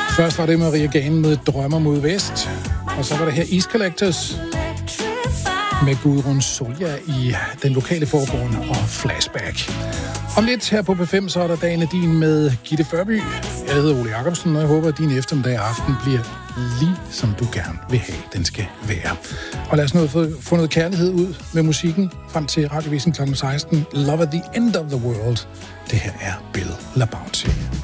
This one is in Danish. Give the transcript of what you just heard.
Først var det Maria Gane med Drømmer mod Vest, og så var det her East Collectors med Gudrun Solja i den lokale forbund og Flashback. Om lidt her på P5, så er der dagen din med Gitte Førby. Jeg hedder Ole Jacobsen, og jeg håber, at din eftermiddag og aften bliver lige som du gerne vil have, den skal være. Og lad os få noget kærlighed ud med musikken frem til Radiovisen kl. 16. Love at the End of the World. Det her er Bill LaBounty.